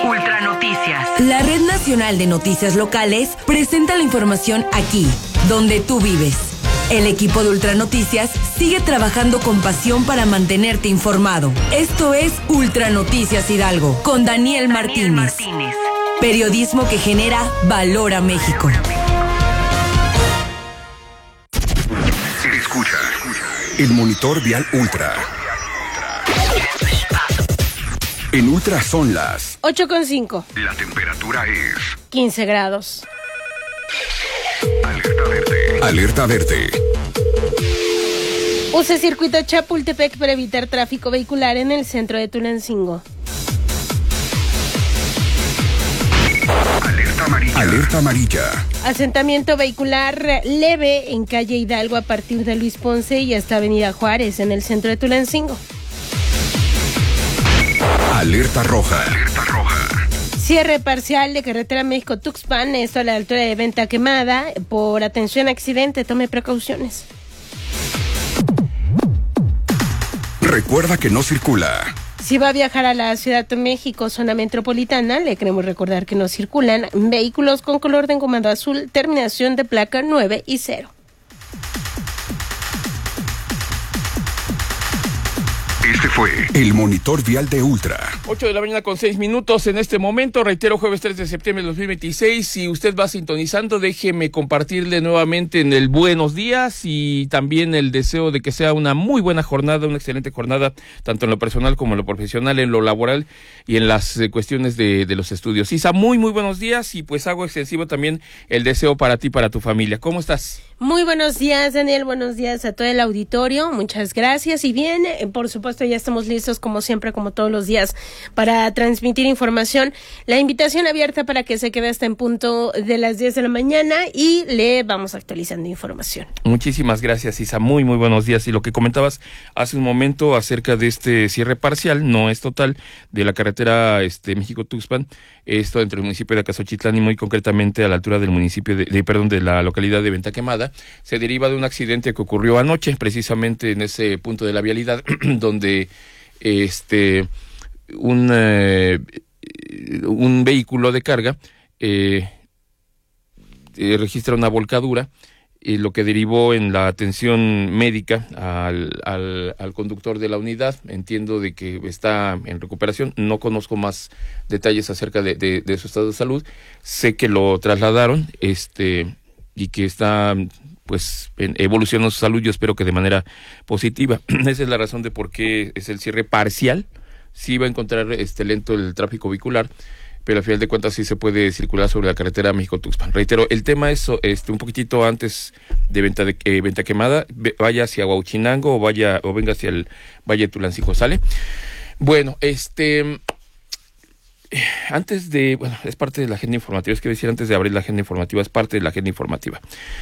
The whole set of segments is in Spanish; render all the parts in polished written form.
Ultra Noticias. La Red Nacional de Noticias Locales presenta la información aquí, donde tú vives. El equipo de Ultra Noticias sigue trabajando con pasión para mantenerte informado. Esto es Ultra Noticias Hidalgo, con Daniel Martínez. Periodismo que genera valor a México. Escucha el monitor vial Ultra. En Ultra son las 8:05. La temperatura es 15 grados. Alerta verde. Alerta verde. Use circuito Chapultepec para evitar tráfico vehicular en el centro de Tulancingo. Alerta amarilla. Alerta amarilla. Asentamiento vehicular leve en calle Hidalgo a partir de Luis Ponce y hasta Avenida Juárez en el centro de Tulancingo. Alerta roja. Alerta roja. Cierre parcial de carretera México-Tuxpan, esto a la altura de Venta Quemada. Por atención a accidente, tome precauciones. Recuerda que no circula. Si va a viajar a la Ciudad de México, zona metropolitana, le queremos recordar que no circulan vehículos con color de engomado azul, terminación de placa 9 y 0. Este fue el monitor vial de Ultra. 8:06 en este momento. Reitero, jueves 3 de septiembre de 2026. Si usted va sintonizando, déjeme compartirle nuevamente en el buenos días y también el deseo de que sea una muy buena jornada, una excelente jornada, tanto en lo personal como en lo profesional, en lo laboral y en las cuestiones de los estudios. Isa, muy buenos días y pues hago extensivo también el deseo para ti y para tu familia. ¿Cómo estás? Muy buenos días, Daniel. Buenos días a todo el auditorio. Muchas gracias. Y bien, por supuesto, ya estamos listos, como siempre, como todos los días, para transmitir información. La invitación abierta para que se quede hasta en punto de las 10 de la mañana y le vamos actualizando información. Muchísimas gracias, Isa. Muy buenos días. Y lo que comentabas hace un momento acerca de este cierre parcial, no es total, de la carretera México-Tuxpan, esto entre el municipio de Acasochitlán y muy concretamente a la altura del municipio de la localidad de Venta Quemada, se deriva de un accidente que ocurrió anoche, precisamente en ese punto de la vialidad, donde un vehículo de carga registra una volcadura, lo que derivó en la atención médica al conductor de la unidad. Entiendo de que está en recuperación, no conozco más detalles acerca de su estado de salud. Sé que lo trasladaron y que está pues evolucionando su salud, yo espero que de manera positiva. Esa es la razón de por qué es el cierre parcial. Sí va a encontrar lento el tráfico vehicular, pero al final de cuentas sí se puede circular sobre la carretera México-Tuxpan. Reitero, el tema es un poquitito antes de Venta Quemada, vaya hacia Huauchinango o venga hacia el Valle de Tulancingo, ¿sale? Bueno, antes de, es parte de la agenda informativa, es que decir, antes de abrir la agenda informativa, es parte de la agenda informativa.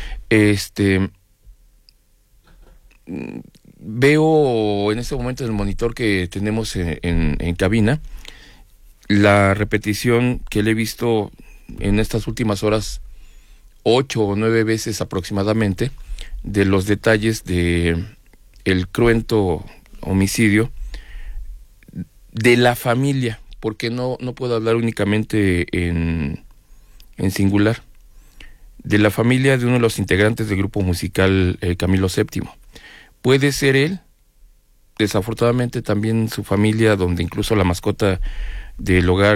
Veo en este momento en el monitor que tenemos en cabina la repetición que le he visto en estas últimas horas 8 o 9 veces aproximadamente de los detalles de el cruento homicidio de la familia, porque no puedo hablar únicamente en singular, de la familia de uno de los integrantes del grupo musical Camilo VII. Puede ser él, desafortunadamente también su familia, donde incluso la mascota del hogar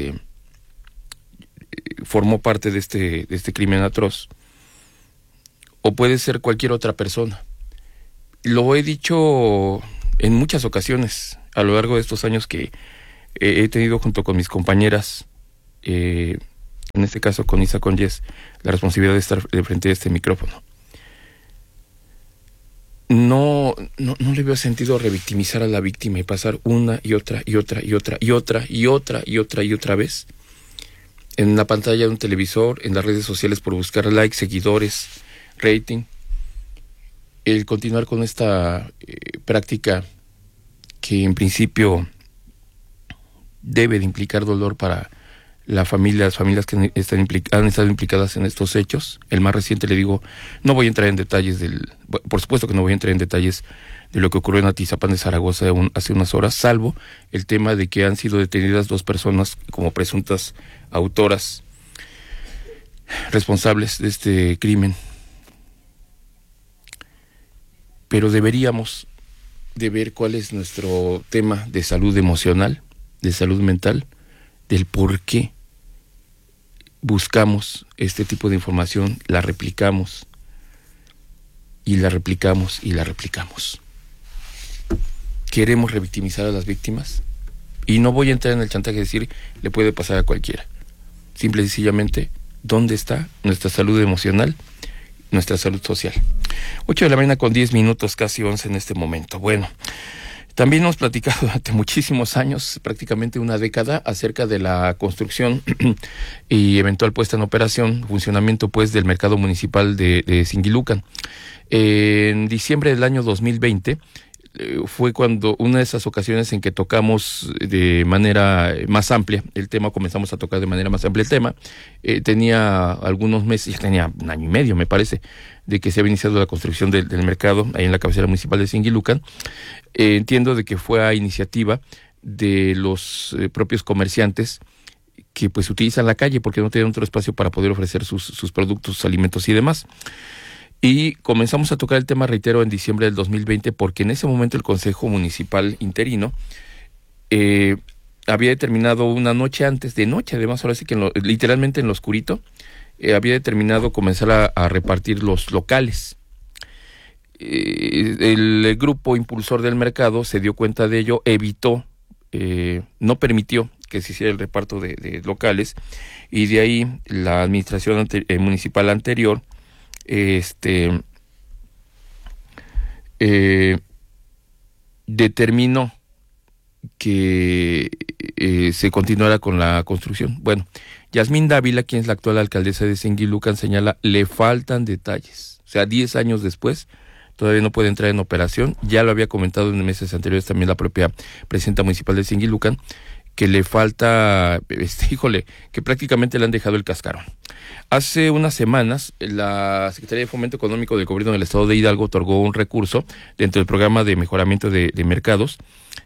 formó parte de este crimen atroz, o puede ser cualquier otra persona. Lo he dicho en muchas ocasiones a lo largo de estos años que he tenido junto con mis compañeras, en este caso con Isa Conyes, la responsabilidad de estar de frente a este micrófono. No le veo sentido revictimizar a la víctima y pasar una y otra vez en la pantalla de un televisor, en las redes sociales por buscar likes, seguidores, rating. El continuar con esta práctica que en principio debe de implicar dolor para las familias que han estado implicadas en estos hechos. El más reciente, le digo, no voy a entrar en detalles por supuesto que no voy a entrar en detalles de lo que ocurrió en Atizapán de Zaragoza hace unas horas, salvo el tema de que han sido detenidas 2 personas como presuntas autoras responsables de este crimen. Pero deberíamos de ver cuál es nuestro tema de salud emocional, de salud mental, del por qué buscamos este tipo de información, la replicamos y la replicamos y la replicamos. ¿Queremos revictimizar a las víctimas? Y no voy a entrar en el chantaje de decir le puede pasar a cualquiera. Simple y sencillamente, ¿dónde está nuestra salud emocional, nuestra salud social? 8:10 a.m, casi 11 en este momento. Bueno, también hemos platicado durante muchísimos años, prácticamente una década, acerca de la construcción y eventual puesta en operación, funcionamiento pues del mercado municipal de Singilucan. En diciembre del año 2020 fue cuando una de esas ocasiones en que tocamos de manera más amplia el tema, comenzamos a tocar de manera más amplia el tema. Tenía algunos meses, ya tenía 1 año y medio me parece, de que se había iniciado la construcción del mercado ahí en la cabecera municipal de Singilucan. Entiendo de que fue a iniciativa de los propios comerciantes que pues utilizan la calle porque no tienen otro espacio para poder ofrecer sus productos, sus alimentos y demás. Y comenzamos a tocar el tema, reitero, en diciembre del 2020, porque en ese momento el Consejo Municipal interino había determinado una noche antes, de noche además, ahora sí que literalmente en lo oscurito, había determinado comenzar a repartir los locales. El grupo impulsor del mercado se dio cuenta de ello, evitó, no permitió que se hiciera el reparto de locales, y de ahí la administración municipal anterior determinó que se continuara con la construcción. Bueno, Yasmín Dávila, quien es la actual alcaldesa de Singilucan, señala, le faltan detalles. O sea, 10 años después, todavía no puede entrar en operación. Ya lo había comentado en meses anteriores también la propia presidenta municipal de Singilucan, que le falta, que prácticamente le han dejado el cascarón. Hace unas semanas, la Secretaría de Fomento Económico del Gobierno del Estado de Hidalgo otorgó un recurso dentro del programa de mejoramiento de mercados,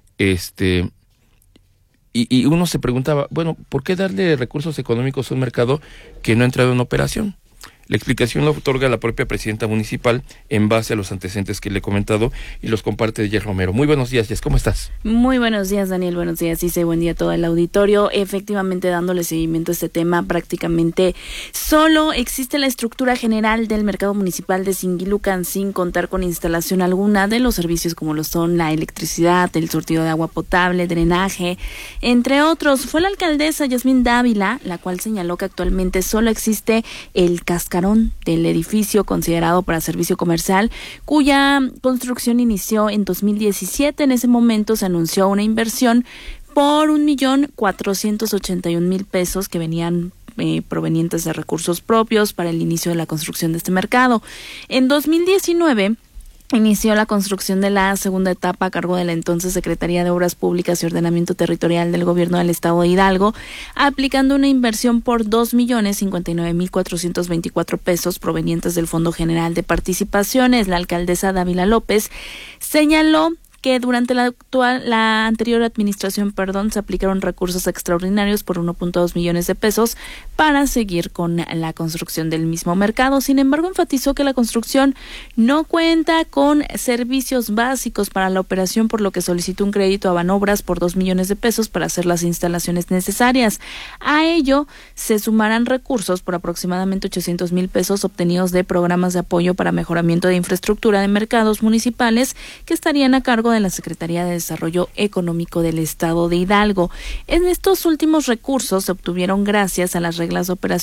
y uno se preguntaba, bueno, ¿por qué darle recursos económicos a un mercado que no ha entrado en operación? La explicación la otorga la propia presidenta municipal en base a los antecedentes que le he comentado y los comparte Jess Romero. Muy buenos días, Jess, ¿cómo estás? Muy buenos días, Daniel, buenos días, Ise, buen día a todo el auditorio. Efectivamente, dándole seguimiento a este tema, prácticamente solo existe la estructura general del mercado municipal de Singilucan sin contar con instalación alguna de los servicios como lo son la electricidad, el surtido de agua potable, drenaje, entre otros. Fue la alcaldesa Yasmín Dávila la cual señaló que actualmente solo existe el cascarón del edificio considerado para servicio comercial, cuya construcción inició en 2017. En ese momento se anunció una inversión por 1,481,000 pesos que venían provenientes de recursos propios para el inicio de la construcción de este mercado. En 2019 inició la construcción de la segunda etapa a cargo de la entonces Secretaría de Obras Públicas y Ordenamiento Territorial del Gobierno del Estado de Hidalgo, aplicando una inversión por 2,059,424 pesos provenientes del Fondo General de Participaciones. La alcaldesa Dávila López señaló que durante la anterior administración, se aplicaron recursos extraordinarios por 1.2 millones de pesos para seguir con la construcción del mismo mercado. Sin embargo, enfatizó que la construcción no cuenta con servicios básicos para la operación, por lo que solicitó un crédito a Banobras por 2 millones de pesos para hacer las instalaciones necesarias. A ello se sumarán recursos por aproximadamente 800,000 pesos obtenidos de programas de apoyo para mejoramiento de infraestructura de mercados municipales que estarían a cargo de la Secretaría de Desarrollo Económico del Estado de Hidalgo. En estos últimos recursos se obtuvieron gracias a las reglas de operación